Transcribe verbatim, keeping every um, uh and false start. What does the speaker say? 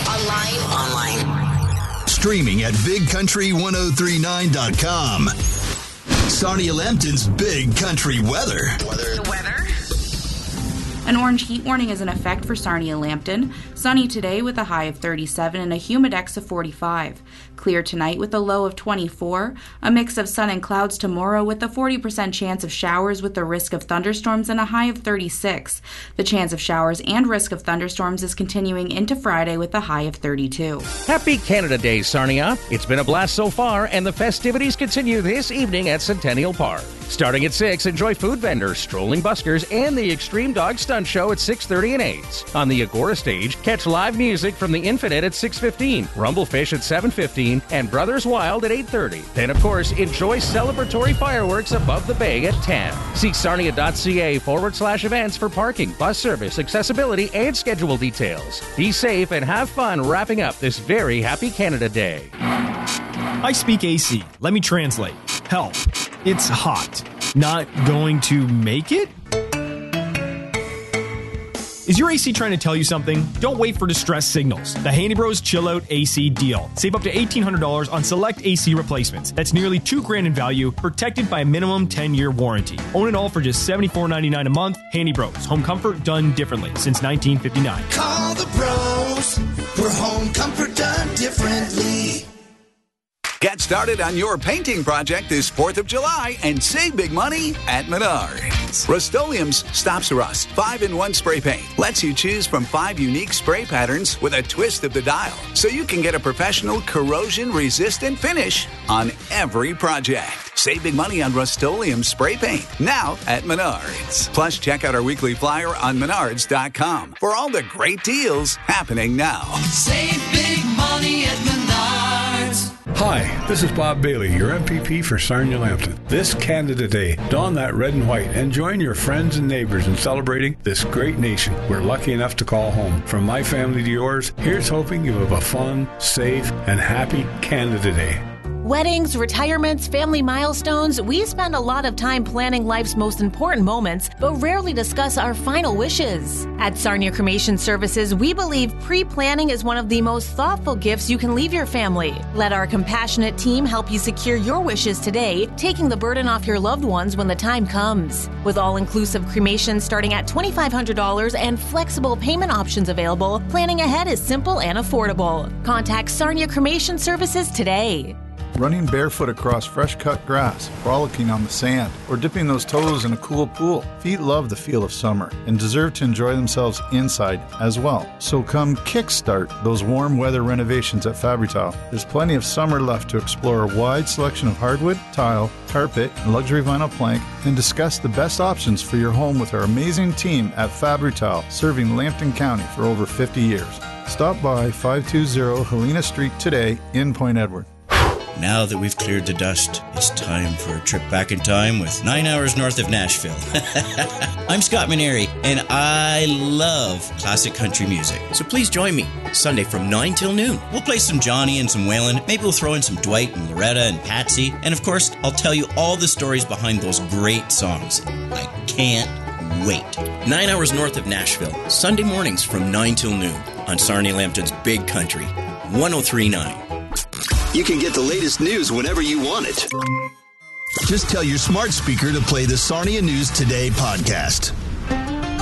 Online. Online. Streaming at big country ten thirty-nine dot com. Sarnia Lambton's Big Country Weather. Weather. The weather. An orange heat warning is in effect for Sarnia Lambton. Sunny today with a high of thirty-seven and a humidex of forty-five. Clear tonight with a low of twenty-four. A mix of sun and clouds tomorrow with a forty percent chance of showers with the risk of thunderstorms and a high of thirty-six. The chance of showers and risk of thunderstorms is continuing into Friday with a high of thirty-two. Happy Canada Day, Sarnia. It's been a blast so far, and the festivities continue this evening at Centennial Park. Starting at six, enjoy food vendors, strolling buskers, and the Extreme Dog Stunt Show at six thirty and eight. On the Agora stage, catch live music from the Infinite at six fifteen, Rumblefish at seven fifteen, and Brothers Wild at eight thirty. Then, of course, enjoy celebratory fireworks above the bay at ten. See sarnia.ca forward slash events for parking, bus service, accessibility, and schedule details. Be safe and have fun wrapping up this very happy Canada Day. I speak A C. Let me translate. Help. It's hot. Not going to make it? Is your A C trying to tell you something? Don't wait for distress signals. The Handy Bros Chill Out A C deal. Save up to eighteen hundred dollars on select A C replacements. That's nearly two grand in value, protected by a minimum ten-year warranty. Own it all for just seventy-four ninety-nine a month. Handy Bros. Home comfort done differently since nineteen fifty-nine. Call the pros for home comfort done differently. Get started on your painting project this fourth of July and save big money at Menards. Rust-Oleum's Stops Rust five in one spray paint lets you choose from five unique spray patterns with a twist of the dial, so you can get a professional corrosion-resistant finish on every project. Save big money on Rust-Oleum spray paint now at Menards. Plus, check out our weekly flyer on menards dot com for all the great deals happening now. Save big money at Menards. Hi, this is Bob Bailey, your M P P for Sarnia Lambton. This Canada Day, don that red and white and join your friends and neighbors in celebrating this great nation we're lucky enough to call home. From my family to yours, here's hoping you have a fun, safe, and happy Canada Day. Weddings, retirements, family milestones, we spend a lot of time planning life's most important moments, but rarely discuss our final wishes. At Sarnia Cremation Services, we believe pre-planning is one of the most thoughtful gifts you can leave your family. Let our compassionate team help you secure your wishes today, taking the burden off your loved ones when the time comes. With all-inclusive cremation starting at twenty-five hundred dollars and flexible payment options available, planning ahead is simple and affordable. Contact Sarnia Cremation Services today. Running barefoot across fresh-cut grass, frolicking on the sand, or dipping those toes in a cool pool. Feet love the feel of summer and deserve to enjoy themselves inside as well. So come kickstart those warm weather renovations at Fabri-Tile. There's plenty of summer left to explore a wide selection of hardwood, tile, carpet, and luxury vinyl plank, and discuss the best options for your home with our amazing team at Fabri-Tile, serving Lambton County for over fifty years. Stop by five two zero Helena Street today in Point Edward. Now that we've cleared the dust, it's time for a trip back in time with nine hours north of Nashville. I'm Scott Maneri, and I love classic country music. So please join me Sunday from nine till noon. We'll play some Johnny and some Waylon. Maybe we'll throw in some Dwight and Loretta and Patsy. And of course, I'll tell you all the stories behind those great songs. I can't wait. Nine hours north of Nashville, Sunday mornings from nine till noon on Sarnia Lambton's Big Country, ten thirty-nine. You can get the latest news whenever you want it. Just tell your smart speaker to play the Sarnia News Today podcast.